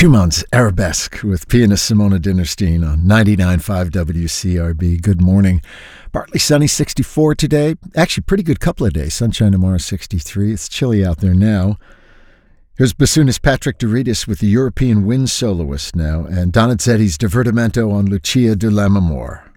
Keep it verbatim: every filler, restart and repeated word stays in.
Schumann's Arabesque with pianist Simona Dinnerstein on ninety-nine point five W C R B. Good morning. Partly sunny, sixty-four today. Actually, pretty good couple of days. Sunshine tomorrow, sixty-three. It's chilly out there now. Here's bassoonist Patrick Douridas with the European Wind Soloist now, and Donizetti's Divertimento on Lucia di Lammermoor.